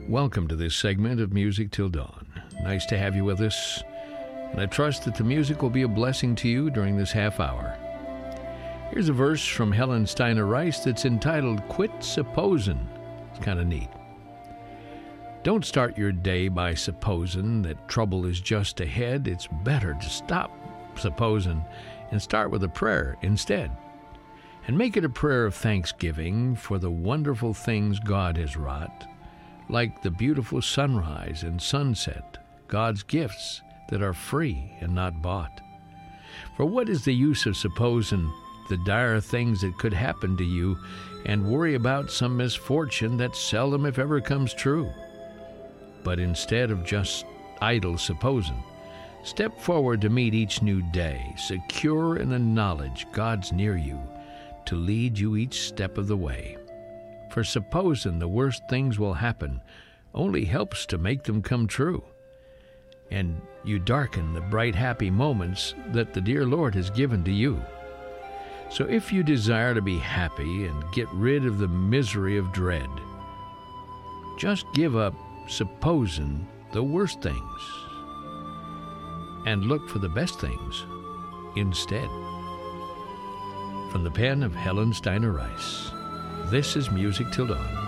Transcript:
Welcome to this segment of Music Till Dawn. Nice to have you with us, and I trust that the music will be a blessing to you during this half hour. Here's a verse from Helen Steiner Rice that's entitled, Quit Supposin'. It's kind of neat. Don't start your day by supposing that trouble is just ahead. It's better to stop supposing and start with a prayer instead. And make it a prayer of thanksgiving for the wonderful things God has wrought, like the beautiful sunrise and sunset, God's gifts that are free and not bought. For what is the use of supposing the dire things that could happen to you and worry about some misfortune that seldom if ever comes true? But instead of just idle supposing, step forward to meet each new day, secure in the knowledge God's near you to lead you each step of the way. For supposing the worst things will happen only helps to make them come true, and you darken the bright, happy moments that the dear Lord has given to you. So if you desire to be happy and get rid of the misery of dread, just give up supposing the worst things and look for the best things instead. From the pen of Helen Steiner Rice, this is Music Till Dawn.